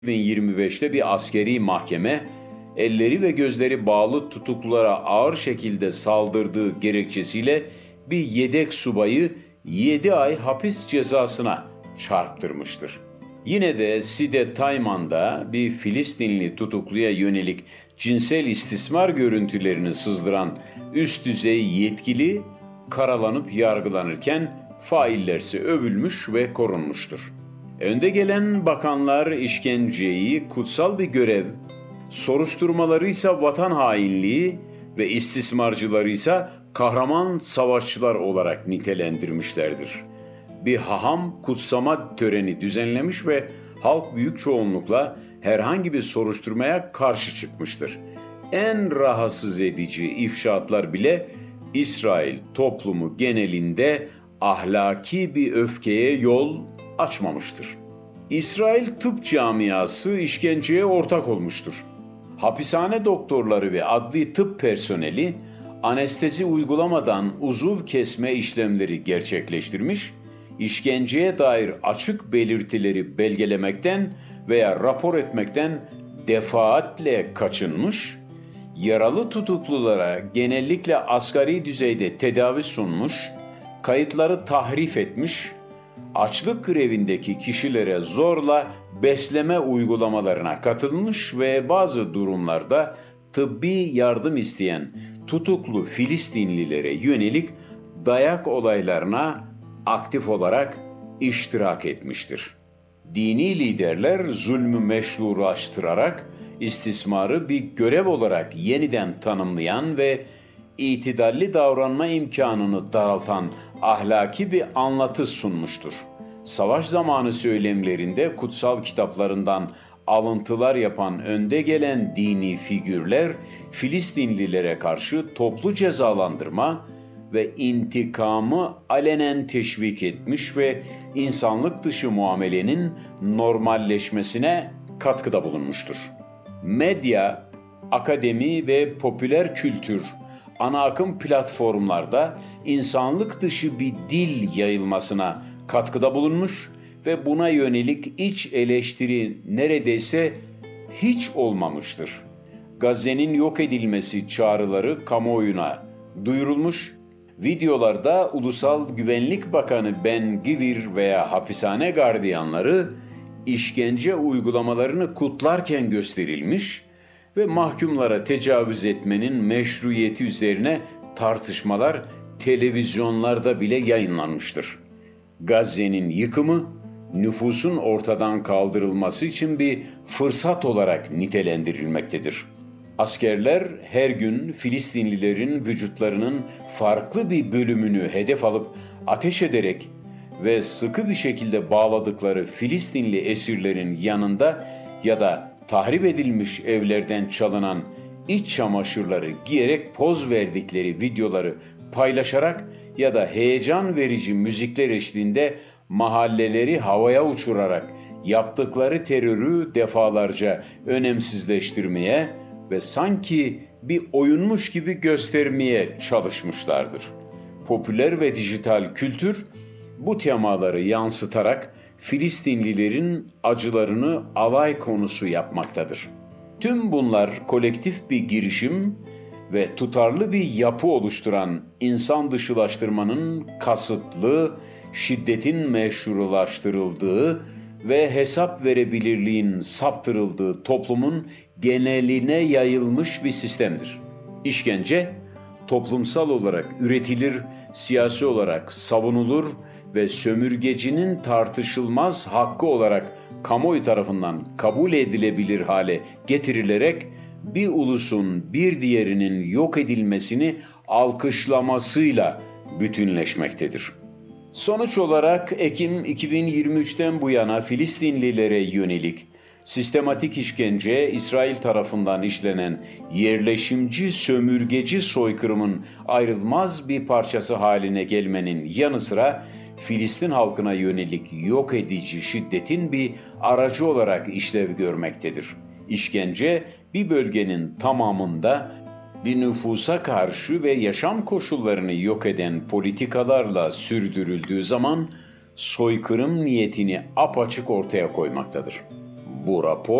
2025'te bir askeri mahkeme, elleri ve gözleri bağlı tutuklulara ağır şekilde saldırdığı gerekçesiyle bir yedek subayı 7 ay hapis cezasına çarptırmıştır. Yine de Side Tayman'da bir Filistinli tutukluya yönelik cinsel istismar görüntülerini sızdıran üst düzey yetkili karalanıp yargılanırken faillerse övülmüş ve korunmuştur. Önde gelen bakanlar işkenceyi kutsal bir görev, soruşturmaları ise vatan hainliği ve istismarcıları ise kahraman savaşçılar olarak nitelendirmişlerdir. Bir haham kutsama töreni düzenlemiş ve halk büyük çoğunlukla herhangi bir soruşturmaya karşı çıkmıştır. En rahatsız edici ifşaatlar bile İsrail toplumu genelinde ahlaki bir öfkeye yol açmamıştır. İsrail tıp camiası işkenceye ortak olmuştur. Hapishane doktorları ve adli tıp personeli anestezi uygulamadan uzuv kesme işlemleri gerçekleştirmiş, işkenceye dair açık belirtileri belgelemekten veya rapor etmekten defaatle kaçınmış, yaralı tutuklulara genellikle asgari düzeyde tedavi sunmuş, kayıtları tahrif etmiş, açlık grevindeki kişilere zorla besleme uygulamalarına katılmış ve bazı durumlarda tıbbi yardım isteyen tutuklu Filistinlilere yönelik dayak olaylarına aktif olarak iştirak etmiştir. Dini liderler zulmü meşrulaştırarak istismarı bir görev olarak yeniden tanımlayan ve itidalli davranma imkanını daraltan ahlaki bir anlatı sunmuştur. Savaş zamanı söylemlerinde kutsal kitaplarından alıntılar yapan önde gelen dini figürler Filistinlilere karşı toplu cezalandırma ve intikamı alenen teşvik etmiş ve insanlık dışı muamelenin normalleşmesine katkıda bulunmuştur. Medya, akademi ve popüler kültür ana akım platformlarda insanlık dışı bir dil yayılmasına katkıda bulunmuş ve buna yönelik iç eleştiri neredeyse hiç olmamıştır. Gazze'nin yok edilmesi çağrıları kamuoyuna duyurulmuş, videolarda Ulusal Güvenlik Bakanı Ben Gvir veya hapishane gardiyanları işkence uygulamalarını kutlarken gösterilmiş ve mahkumlara tecavüz etmenin meşruiyeti üzerine tartışmalar televizyonlarda bile yayınlanmıştır. Gazze'nin yıkımı, nüfusun ortadan kaldırılması için bir fırsat olarak nitelendirilmektedir. Askerler her gün Filistinlilerin vücutlarının farklı bir bölümünü hedef alıp ateş ederek ve sıkı bir şekilde bağladıkları Filistinli esirlerin yanında ya da tahrip edilmiş evlerden çalınan iç çamaşırları giyerek poz verdikleri videoları paylaşarak ya da heyecan verici müzikler eşliğinde mahalleleri havaya uçurarak yaptıkları terörü defalarca önemsizleştirmeye ve sanki bir oyunmuş gibi göstermeye çalışmışlardır. Popüler ve dijital kültür bu temaları yansıtarak Filistinlilerin acılarını alay konusu yapmaktadır. Tüm bunlar kolektif bir girişim ve tutarlı bir yapı oluşturan insan dışılaştırmanın kasıtlı, şiddetin meşrulaştırıldığı ve hesap verebilirliğin saptırıldığı toplumun geneline yayılmış bir sistemdir. İşkence, toplumsal olarak üretilir, siyasi olarak savunulur ve sömürgecinin tartışılmaz hakkı olarak kamuoyu tarafından kabul edilebilir hale getirilerek bir ulusun bir diğerinin yok edilmesini alkışlamasıyla bütünleşmektedir. Sonuç olarak Ekim 2023'ten bu yana Filistinlilere yönelik sistematik işkence, İsrail tarafından işlenen yerleşimci sömürgeci soykırımın ayrılmaz bir parçası haline gelmenin yanı sıra Filistin halkına yönelik yok edici şiddetin bir aracı olarak işlev görmektedir. İşkence bir bölgenin tamamında bir nüfusa karşı ve yaşam koşullarını yok eden politikalarla sürdürüldüğü zaman soykırım niyetini apaçık ortaya koymaktadır. Bu rapor